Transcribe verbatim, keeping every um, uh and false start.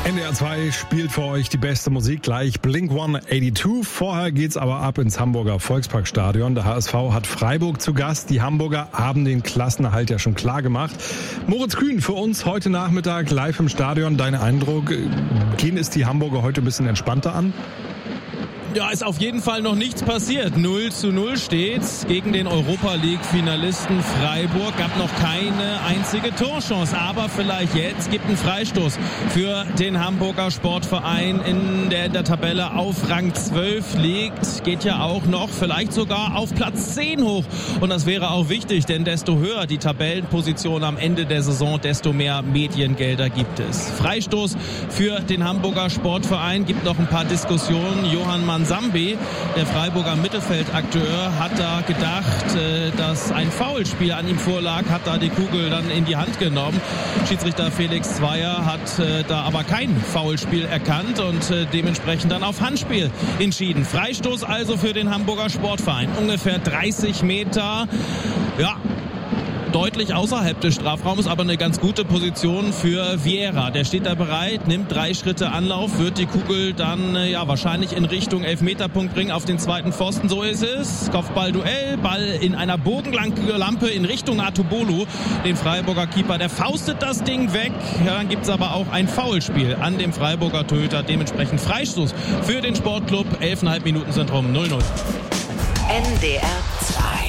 N D R zwei spielt für euch die beste Musik, gleich Blink hundertzweiundachtzig. Vorher geht's aber ab ins Hamburger Volksparkstadion. Der H S V hat Freiburg zu Gast. Die Hamburger haben den Klassenerhalt ja schon klar gemacht. Moritz Kühn für uns heute Nachmittag live im Stadion. Dein Eindruck, gehen es die Hamburger heute ein bisschen entspannter an? Ja, ist auf jeden Fall noch nichts passiert. null zu null steht's gegen den Europa-League-Finalisten Freiburg. Gab noch keine einzige Torchance. Aber vielleicht jetzt gibt einen Freistoß für den Hamburger Sportverein, in der in der Tabelle auf Rang zwölf liegt. Geht ja auch noch vielleicht sogar auf Platz zehn hoch. Und das wäre auch wichtig, denn desto höher die Tabellenposition am Ende der Saison, desto mehr Mediengelder gibt es. Freistoß für den Hamburger Sportverein. Gibt noch ein paar Diskussionen. Johann Mann Sambi, der Freiburger Mittelfeldakteur, hat da gedacht, dass ein Foulspiel an ihm vorlag, hat da die Kugel dann in die Hand genommen. Schiedsrichter Felix Zweier hat da aber kein Foulspiel erkannt und dementsprechend dann auf Handspiel entschieden. Freistoß also für den Hamburger Sportverein. Ungefähr dreißig Meter, ja, deutlich außerhalb des Strafraums, aber eine ganz gute Position für Vieira. Der steht da bereit, nimmt drei Schritte Anlauf, wird die Kugel dann ja wahrscheinlich in Richtung Elfmeterpunkt bringen auf den zweiten Pfosten. So ist es. Kopfballduell, Ball in einer Bogenlampe in Richtung Atubolu, den Freiburger Keeper. Der faustet das Ding weg. Ja, dann gibt es aber auch ein Foulspiel an dem Freiburger Torhüter. Dementsprechend Freistoß für den Sportclub. elf Komma fünf Minuten sind rum. null null. N D R zwei